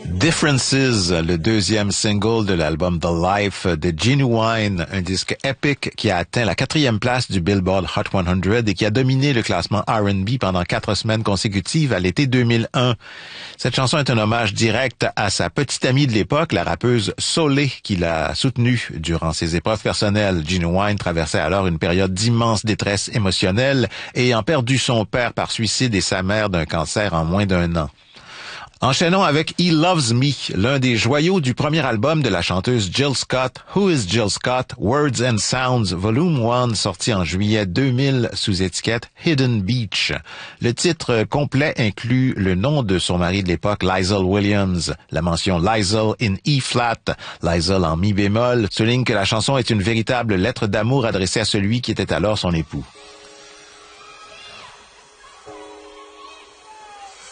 Differences, le deuxième single de l'album The Life de Genuine, un disque épique qui a atteint la 4e place du Billboard Hot 100 et qui a dominé le classement R&B pendant 4 semaines consécutives à l'été 2001. Cette chanson est un hommage direct à sa petite amie de l'époque, la rappeuse Soleil, qui l'a soutenue durant ses épreuves personnelles. Genuine traversait alors une période d'immense détresse émotionnelle, ayant perdu son père par suicide et sa mère d'un cancer en moins d'1 an. Enchaînons avec He Loves Me, l'un des joyaux du premier album de la chanteuse Jill Scott, Who is Jill Scott? Words and Sounds, Volume 1, sorti en juillet 2000 sous étiquette Hidden Beach. Le titre complet inclut le nom de son mari de l'époque, Liesl Williams. La mention Liesl in E-flat, Liesl en mi bémol, souligne que la chanson est une véritable lettre d'amour adressée à celui qui était alors son époux.